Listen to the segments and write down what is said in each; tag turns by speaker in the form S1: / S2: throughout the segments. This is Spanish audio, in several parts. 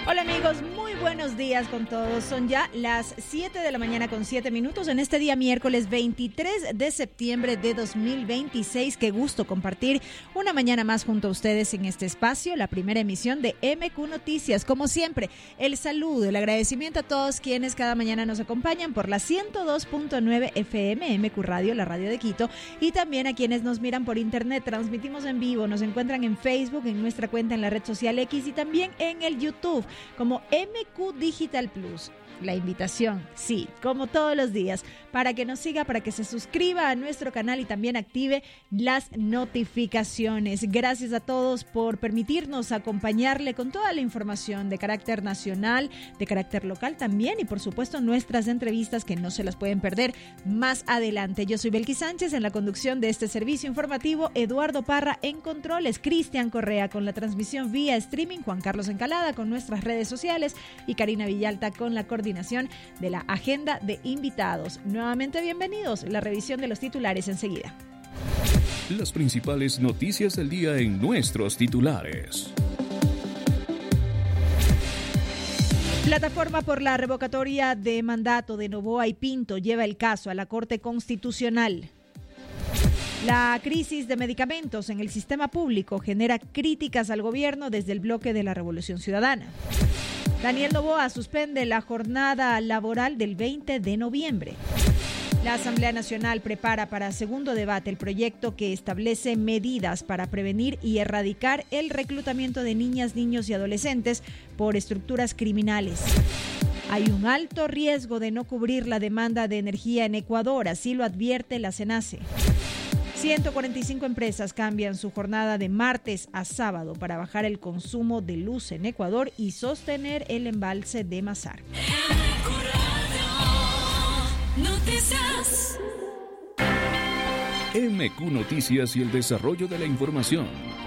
S1: Hola amigos, muy buenos días con todos. Son ya las 7 de la mañana con 7 minutos en este día miércoles 23 de septiembre de 2026. Qué gusto compartir una mañana más junto a ustedes en este espacio, la primera emisión de MQ Noticias. Como siempre, el saludo, el agradecimiento a todos quienes cada mañana nos acompañan por la 102.9 FM MQ Radio, la radio de Quito, y también a quienes nos miran por internet. Transmitimos en vivo, nos encuentran en Facebook, en nuestra cuenta en la red social X y también en el YouTube como MQ Digital Plus. La invitación, sí, como todos los días, para que nos siga, para que se suscriba a nuestro canal y también active las notificaciones. Gracias a todos por permitirnos acompañarle con toda la información de carácter nacional, de carácter local también, y por supuesto nuestras entrevistas que no se las pueden perder más adelante. Yo soy Belkis Sánchez en la conducción de este servicio informativo, Eduardo Parra en controles, Cristian Correa con la transmisión vía streaming, Juan Carlos Encalada con nuestras redes sociales y Karina Villalta con la coordinación de la agenda de invitados. Nuevamente bienvenidos, la revisión de los titulares enseguida.
S2: Las principales noticias del día en nuestros titulares.
S1: Plataforma por la revocatoria de mandato de Noboa y Pinto lleva el caso a la Corte Constitucional. La crisis de medicamentos en el sistema público genera críticas al gobierno desde el bloque de la Revolución Ciudadana. Daniel Noboa suspende la jornada laboral del 20 de noviembre. La Asamblea Nacional prepara para segundo debate el proyecto que establece medidas para prevenir y erradicar el reclutamiento de niñas, niños y adolescentes por estructuras criminales. Hay un alto riesgo de no cubrir la demanda de energía en Ecuador, así lo advierte la SENACE. 145 empresas cambian su jornada de martes a sábado para bajar el consumo de luz en Ecuador y sostener el embalse de Mazar.
S2: MQ Noticias y el desarrollo de la información.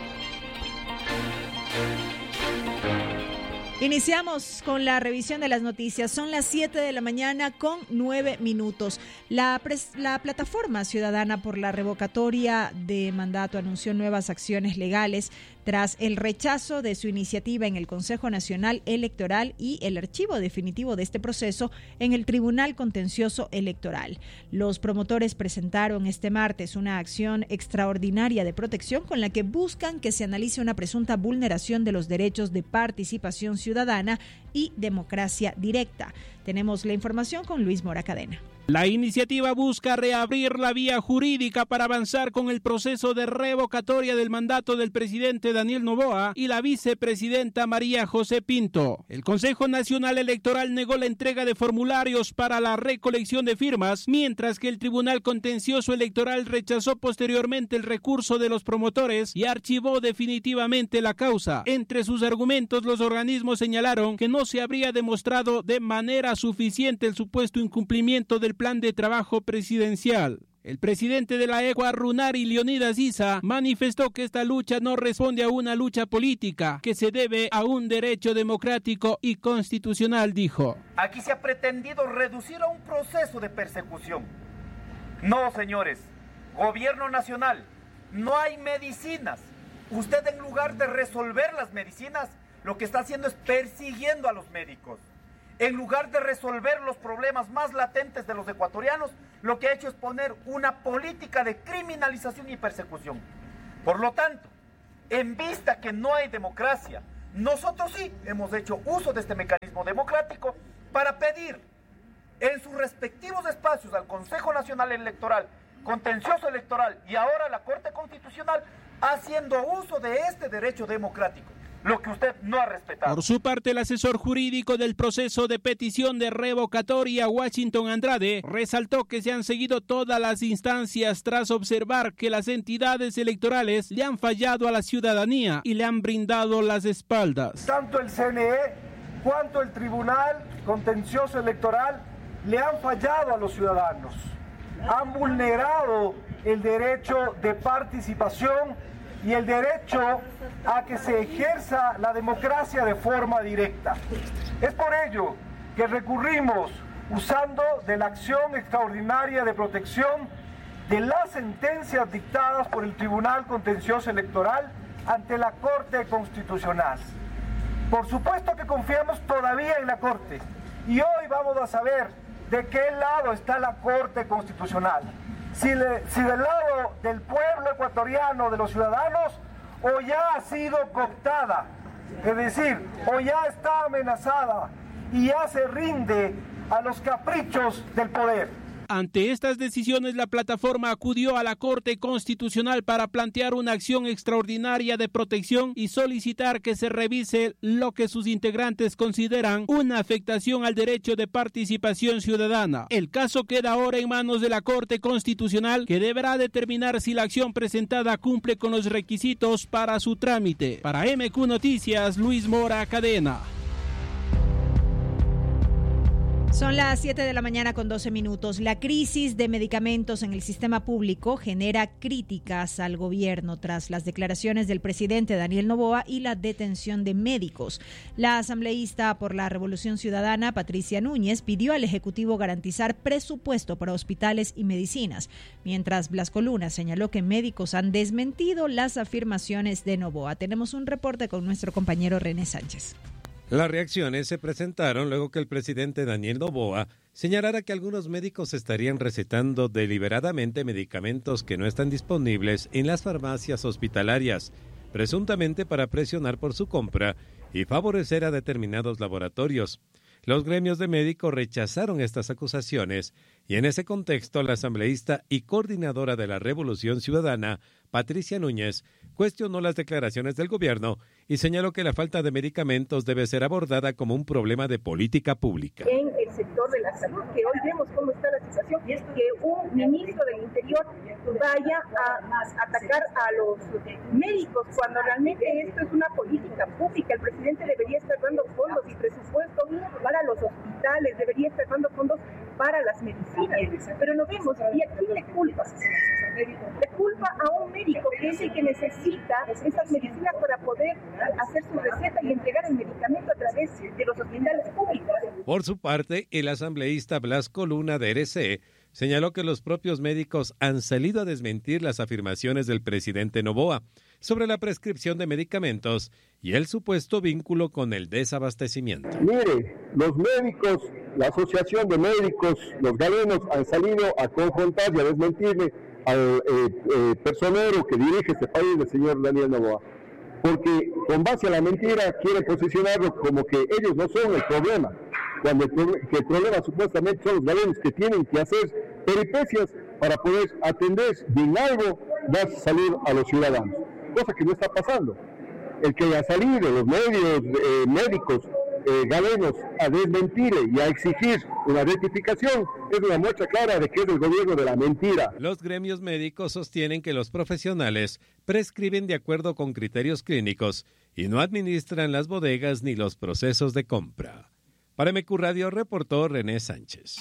S1: Iniciamos con la revisión de las noticias. Son las 7 de la mañana con 9 minutos. La Plataforma Ciudadana por la Revocatoria de Mandato anunció nuevas acciones legales tras el rechazo de su iniciativa en el Consejo Nacional Electoral y el archivo definitivo de este proceso en el Tribunal Contencioso Electoral. Los promotores presentaron este martes una acción extraordinaria de protección con la que buscan que se analice una presunta vulneración de los derechos de participación ciudadana y democracia directa. Tenemos la información con Luis Mora Cadena.
S3: La iniciativa busca reabrir la vía jurídica para avanzar con el proceso de revocatoria del mandato del presidente Daniel Noboa y la vicepresidenta María José Pinto. El Consejo Nacional Electoral negó la entrega de formularios para la recolección de firmas, mientras que el Tribunal Contencioso Electoral rechazó posteriormente el recurso de los promotores y archivó definitivamente la causa. Entre sus argumentos, los organismos señalaron que no se habría demostrado de manera suficiente el supuesto incumplimiento del plan de trabajo presidencial. El presidente de la ECUA, Runari Leonidas Issa, manifestó que esta lucha no responde a una lucha política, que se debe a un derecho democrático y constitucional, dijo.
S4: Aquí se ha pretendido reducir a un proceso de persecución. No, señores, gobierno nacional, no hay medicinas. Usted, en lugar de resolver las medicinas, lo que está haciendo es persiguiendo a los médicos. En lugar de resolver los problemas más latentes de los ecuatorianos, lo que ha hecho es poner una política de criminalización y persecución. Por lo tanto, en vista que no hay democracia, nosotros sí hemos hecho uso de este mecanismo democrático para pedir en sus respectivos espacios al Consejo Nacional Electoral, Contencioso Electoral y ahora a la Corte Constitucional, haciendo uso de este derecho democrático, lo que usted no ha respetado.
S3: Por su parte, el asesor jurídico del proceso de petición de revocatoria, Washington Andrade, resaltó que se han seguido todas las instancias tras observar que las entidades electorales le han fallado a la ciudadanía y le han brindado las espaldas.
S5: Tanto el CNE cuanto el Tribunal Contencioso Electoral le han fallado a los ciudadanos. Han vulnerado el derecho de participación y el derecho a que se ejerza la democracia de forma directa. Es por ello que recurrimos, usando de la acción extraordinaria de protección de las sentencias dictadas por el Tribunal Contencioso Electoral ante la Corte Constitucional. Por supuesto que confiamos todavía en la Corte y hoy vamos a saber de qué lado está la Corte Constitucional. Si del lado del pueblo ecuatoriano, de los ciudadanos, o ya ha sido cooptada, es decir, o ya está amenazada y ya se rinde a los caprichos del poder.
S3: Ante estas decisiones, la plataforma acudió a la Corte Constitucional para plantear una acción extraordinaria de protección y solicitar que se revise lo que sus integrantes consideran una afectación al derecho de participación ciudadana. El caso queda ahora en manos de la Corte Constitucional, que deberá determinar si la acción presentada cumple con los requisitos para su trámite. Para MQ Noticias, Luis Mora Cadena.
S1: Son las 7 de la mañana con 12 minutos. La crisis de medicamentos en el sistema público genera críticas al gobierno tras las declaraciones del presidente Daniel Noboa y la detención de médicos. La asambleísta por la Revolución Ciudadana, Patricia Núñez, pidió al Ejecutivo garantizar presupuesto para hospitales y medicinas, mientras Blasco Luna señaló que médicos han desmentido las afirmaciones de Noboa. Tenemos un reporte con nuestro compañero René Sánchez.
S6: Las reacciones se presentaron luego que el presidente Daniel Noboa señalara que algunos médicos estarían recetando deliberadamente medicamentos que no están disponibles en las farmacias hospitalarias, presuntamente para presionar por su compra y favorecer a determinados laboratorios. Los gremios de médicos rechazaron estas acusaciones y en ese contexto la asambleísta y coordinadora de la Revolución Ciudadana, Patricia Núñez, cuestionó las declaraciones del gobierno y señaló que la falta de medicamentos debe ser abordada como un problema de política pública.
S7: En el sector de la salud, que hoy vemos cómo está la situación, y es que un ministro del Interior vaya a atacar a los médicos cuando realmente esto es una política pública. El presidente debería estar dando fondos y presupuesto para los hospitales, debería estar dando fondos para las medicinas, pero no vemos. ¿Y a quién le culpa? Le culpa a un médico que es el que necesita esas medicinas para poder hacer su receta y entregar el medicamento a través de los hospitales públicos.
S6: Por su parte, el asambleísta Blasco Luna de RC señaló que los propios médicos han salido a desmentir las afirmaciones del presidente Noboa sobre la prescripción de medicamentos y el supuesto vínculo con el desabastecimiento.
S8: Mire, los médicos, la asociación de médicos, los galenos han salido a confrontar y a desmentirle al personero que dirige este país, el señor Daniel Noboa, porque con base a la mentira quiere posicionarlo como que ellos no son el problema, cuando el problema supuestamente son los galenos que tienen que hacer peripecias para poder atender y en algo dar salud a los ciudadanos, cosa que no está pasando. El que ha salido los medios médicos galenos a desmentir y a exigir una rectificación es una muestra clara de que es el gobierno de la mentira.
S6: Los gremios médicos sostienen que los profesionales prescriben de acuerdo con criterios clínicos y no administran las bodegas ni los procesos de compra. Para MQ Radio reportó René Sánchez.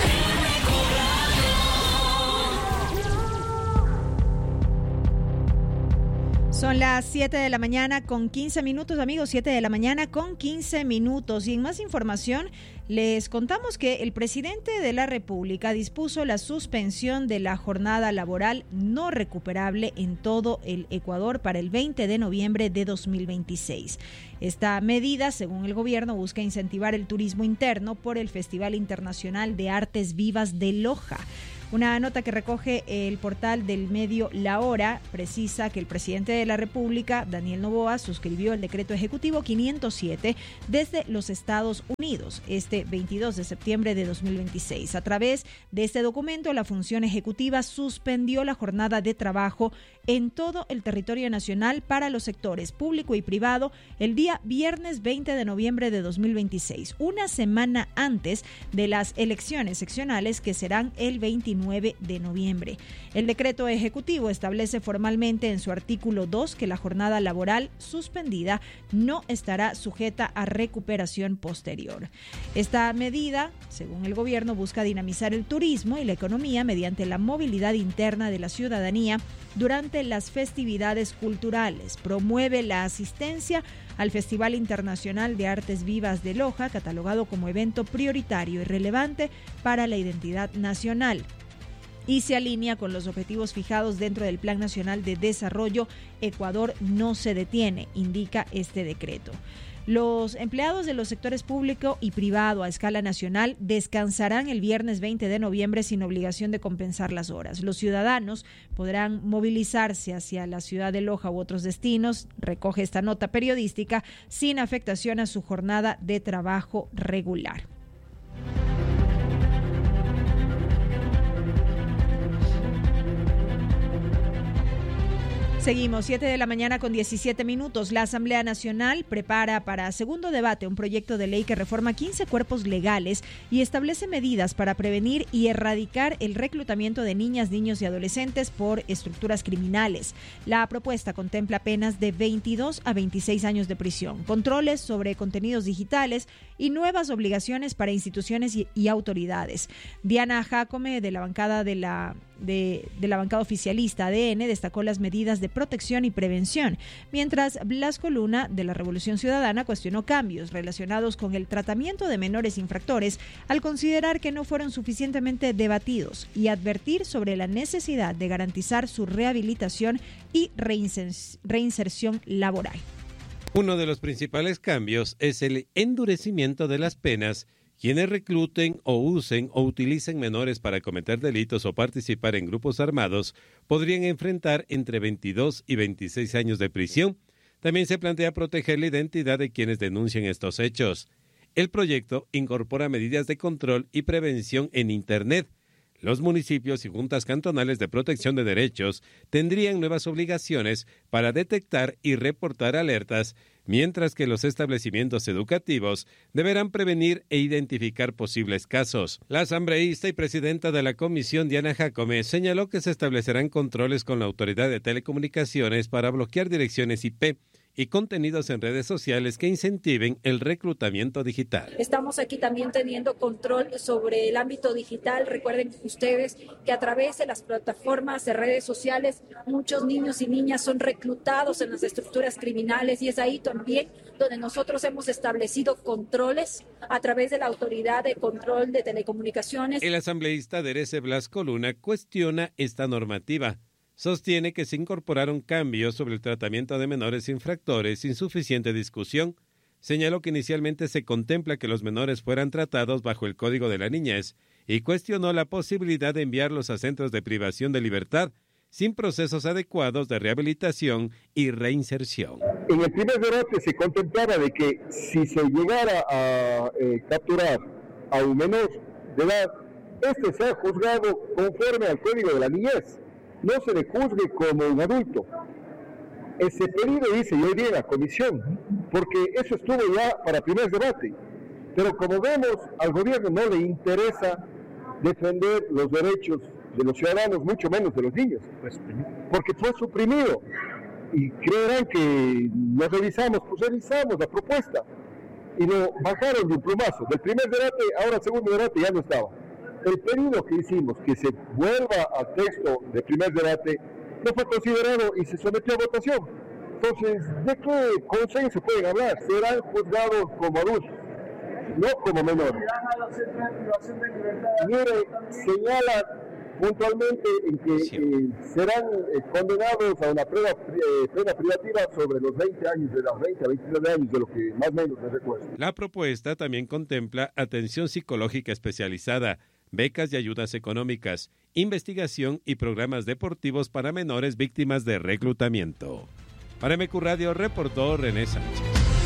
S1: Son las 7 de la mañana con 15 minutos, amigos, 7 de la mañana con 15 minutos. Y en más información, les contamos que el presidente de la República dispuso la suspensión de la jornada laboral no recuperable en todo el Ecuador para el 20 de noviembre de 2026. Esta medida, según el gobierno, busca incentivar el turismo interno por el Festival Internacional de Artes Vivas de Loja. Una nota que recoge el portal del medio La Hora precisa que el presidente de la República, Daniel Noboa, suscribió el decreto ejecutivo 507 desde los Estados Unidos este 22 de septiembre de 2026. A través de este documento, la función ejecutiva suspendió la jornada de trabajo en todo el territorio nacional para los sectores público y privado el día viernes 20 de noviembre de 2026, una semana antes de las elecciones seccionales que serán el 29 de noviembre. El decreto ejecutivo establece formalmente en su artículo 2 que la jornada laboral suspendida no estará sujeta a recuperación posterior. Esta medida, según el gobierno, busca dinamizar el turismo y la economía mediante la movilidad interna de la ciudadanía durante las festividades culturales. Promueve la asistencia al Festival Internacional de Artes Vivas de Loja, catalogado como evento prioritario y relevante para la identidad nacional, y se alinea con los objetivos fijados dentro del Plan Nacional de Desarrollo. Ecuador no se detiene, indica este decreto. Los empleados de los sectores público y privado a escala nacional descansarán el viernes 20 de noviembre sin obligación de compensar las horas. Los ciudadanos podrán movilizarse hacia la ciudad de Loja u otros destinos, recoge esta nota periodística, sin afectación a su jornada de trabajo regular. Seguimos, 7 de la mañana con 17 minutos. La Asamblea Nacional prepara para segundo debate un proyecto de ley que reforma 15 cuerpos legales y establece medidas para prevenir y erradicar el reclutamiento de niñas, niños y adolescentes por estructuras criminales. La propuesta contempla penas de 22 a 26 años de prisión, controles sobre contenidos digitales y nuevas obligaciones para instituciones y autoridades. Diana Jacome, de la bancada de la bancada oficialista ADN, destacó las medidas de protección y prevención, mientras Blasco Luna, de la Revolución Ciudadana, cuestionó cambios relacionados con el tratamiento de menores infractores al considerar que no fueron suficientemente debatidos y advertir sobre la necesidad de garantizar su rehabilitación y reinserción laboral.
S6: Uno de los principales cambios es el endurecimiento de las penas. Quienes recluten o usen o utilicen menores para cometer delitos o participar en grupos armados podrían enfrentar entre 22 y 26 años de prisión. También se plantea proteger la identidad de quienes denuncien estos hechos. El proyecto incorpora medidas de control y prevención en Internet. Los municipios y juntas cantonales de protección de derechos tendrían nuevas obligaciones para detectar y reportar alertas, mientras que los establecimientos educativos deberán prevenir e identificar posibles casos. La asambleísta y presidenta de la comisión, Diana Jacome, señaló que se establecerán controles con la Autoridad de Telecomunicaciones para bloquear direcciones IP y contenidos en redes sociales que incentiven el reclutamiento digital.
S9: Estamos aquí también teniendo control sobre el ámbito digital. Recuerden ustedes que a través de las plataformas de redes sociales muchos niños y niñas son reclutados en las estructuras criminales y es ahí también donde nosotros hemos establecido controles a través de la Autoridad de Control de Telecomunicaciones.
S6: El asambleísta Derece Blasco Luna cuestiona esta normativa. Sostiene que se incorporaron cambios sobre el tratamiento de menores infractores sin suficiente discusión. Señaló que inicialmente se contempla que los menores fueran tratados bajo el Código de la Niñez y cuestionó la posibilidad de enviarlos a centros de privación de libertad sin procesos adecuados de rehabilitación y reinserción.
S8: En el primer debate se contemplaba de que si se llegara a capturar a un menor de edad, este sea juzgado conforme al Código de la Niñez. No se le juzgue como un adulto. Ese pedido hice yo hoy día en la comisión, porque eso estuvo ya para primer debate. Pero como vemos, al gobierno no le interesa defender los derechos de los ciudadanos, mucho menos de los niños, porque fue suprimido. Y creerán que lo revisamos, pues revisamos la propuesta. Y lo bajaron de un plumazo. Del primer debate, ahora el segundo debate ya no estaba. El pedido que hicimos, que se vuelva al texto del primer debate, no fue considerado y se sometió a votación. Entonces, ¿de qué consenso pueden hablar? Serán juzgados como adultos, no como menores. Mire, señala puntualmente en que serán condenados a una pena privativa sobre los 20 años, de los 20 a 29 años, de lo que más o menos me recuerdo.
S6: La propuesta también contempla atención psicológica especializada, becas y ayudas económicas, investigación y programas deportivos para menores víctimas de reclutamiento. Para MQ Radio reportó René Sánchez.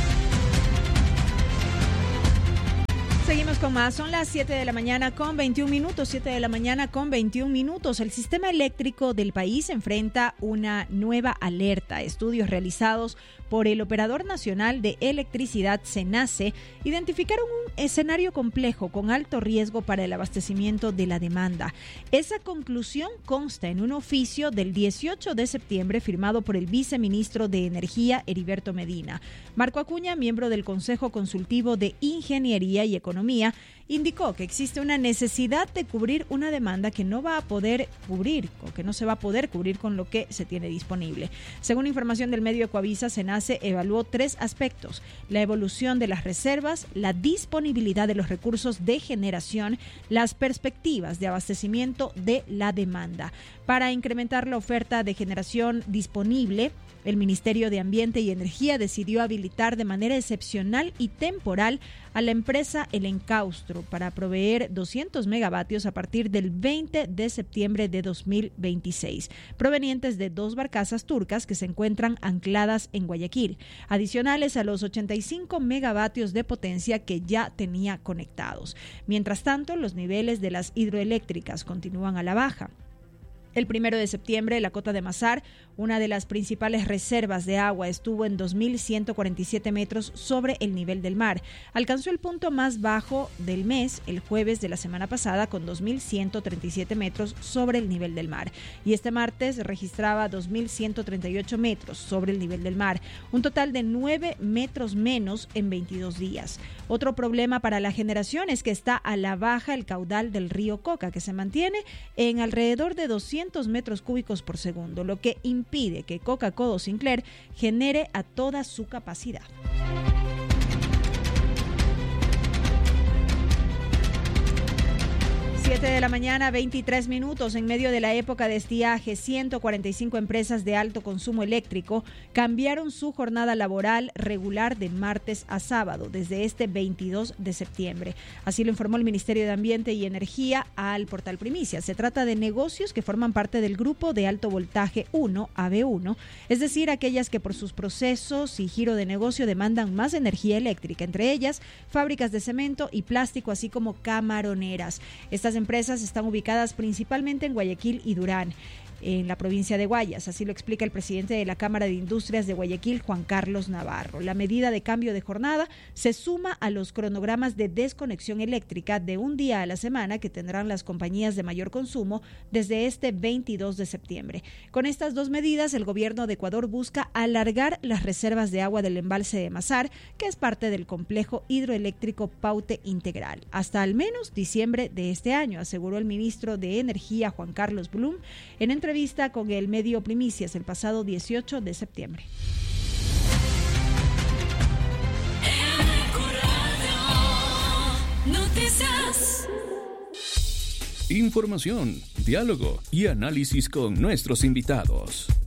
S1: Seguimos con más, son las 7 de la mañana con 21 minutos, 7 de la mañana con 21 minutos. El sistema eléctrico del país enfrenta una nueva alerta. Estudios realizados por el Operador Nacional de Electricidad, SENACE, identificaron un escenario complejo con alto riesgo para el abastecimiento de la demanda. Esa conclusión consta en un oficio del 18 de septiembre firmado por el viceministro de Energía, Heriberto Medina. Marco Acuña, miembro del Consejo Consultivo de Ingeniería y Economía, Mañana, indicó que existe una necesidad de cubrir una demanda que no va a poder cubrir o que no se va a poder cubrir con lo que se tiene disponible. Según información del medio Ecoavisa, SENACE evaluó 3 aspectos: la evolución de las reservas, la disponibilidad de los recursos de generación, las perspectivas de abastecimiento de la demanda. Para incrementar la oferta de generación disponible, el Ministerio de Ambiente y Energía decidió habilitar de manera excepcional y temporal a la empresa El Encaustro para proveer 200 megavatios a partir del 20 de septiembre de 2026, provenientes de 2 barcazas turcas que se encuentran ancladas en Guayaquil, adicionales a los 85 megavatios de potencia que ya tenía conectados. Mientras tanto, los niveles de las hidroeléctricas continúan a la baja. El 1 de septiembre, la cota de Mazar, una de las principales reservas de agua, estuvo en 2.147 metros sobre el nivel del mar. Alcanzó el punto más bajo del mes el jueves de la semana pasada con 2.137 metros sobre el nivel del mar. Y este martes registraba 2.138 metros sobre el nivel del mar, un total de 9 metros menos en 22 días. Otro problema para la generación es que está a la baja el caudal del río Coca, que se mantiene en alrededor de 200 metros cúbicos por segundo, lo que impide que Coca-Codo Sinclair genere a toda su capacidad. 7 de la mañana, 23 minutos. En medio de la época de estiaje, 145 empresas de alto consumo eléctrico cambiaron su jornada laboral regular de martes a sábado desde este 22 de septiembre. Así lo informó el Ministerio de Ambiente y Energía al portal Primicia. Se trata de negocios que forman parte del grupo de alto voltaje 1, AB1, es decir, aquellas que por sus procesos y giro de negocio demandan más energía eléctrica, entre ellas fábricas de cemento y plástico, así como camaroneras. Estas empresas están ubicadas principalmente en Guayaquil y Durán, en la provincia de Guayas. Así lo explica el presidente de la Cámara de Industrias de Guayaquil, Juan Carlos Navarro. La medida de cambio de jornada se suma a los cronogramas de desconexión eléctrica de un día a la semana que tendrán las compañías de mayor consumo desde este 22 de septiembre. Con estas 2 medidas, el gobierno de Ecuador busca alargar las reservas de agua del embalse de Mazar, que es parte del complejo hidroeléctrico Paute Integral, hasta al menos diciembre de este año, aseguró el ministro de Energía, Juan Carlos Blum, en entrevista con el medio Primicias el pasado 18 de septiembre.
S2: Información, diálogo y análisis con nuestros invitados.